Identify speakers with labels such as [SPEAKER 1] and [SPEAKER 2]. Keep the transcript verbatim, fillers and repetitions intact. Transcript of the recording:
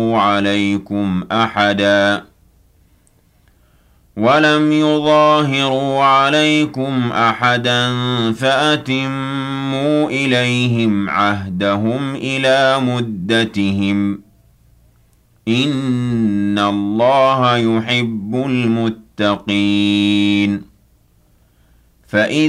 [SPEAKER 1] عليكم أحدا ولم يظاهروا عليكم أحدا فأتموا إليهم عهدهم إلى مدتهم إن الله يحب المتقين فإذا